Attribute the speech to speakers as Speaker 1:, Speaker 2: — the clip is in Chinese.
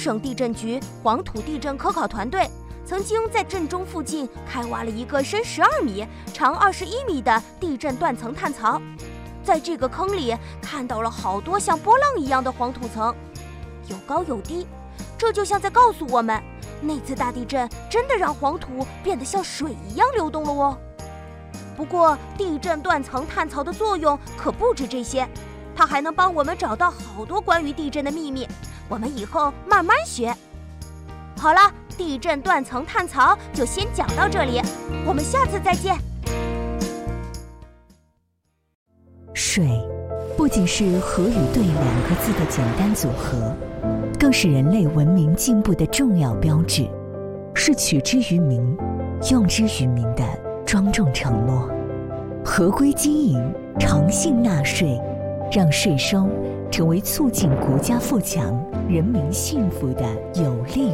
Speaker 1: 省地震局黄土地震科考团队曾经在震中附近开挖了一个深12米、长21米的地震断层探槽，在这个坑里看到了好多像波浪一样的黄土层，有高有低，这就像在告诉我们，那次大地震真的让黄土变得像水一样流动了哦。不过，地震断层探槽的作用可不止这些，它还能帮我们找到好多关于地震的秘密，我们以后慢慢学。好了，地震断层探槽就先讲到这里，我们下次再见。
Speaker 2: 水不仅是河与对2个字的简单组合，更是人类文明进步的重要标志，是取之于民、用之于民的庄重承诺。合规经营，诚信纳税，让税收成为促进国家富强、人民幸福的有力